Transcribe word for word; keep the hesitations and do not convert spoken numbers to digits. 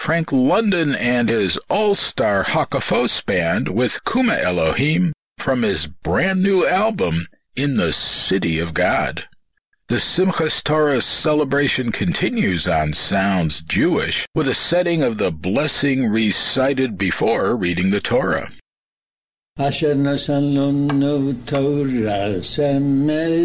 Frank London and his all-star Hakafos band with Kuma Elohim from his brand new album, In the City of God. The Simchas Torah celebration continues on Sounds Jewish with a setting of the blessing recited before reading the Torah. Asher nasan lanu Torah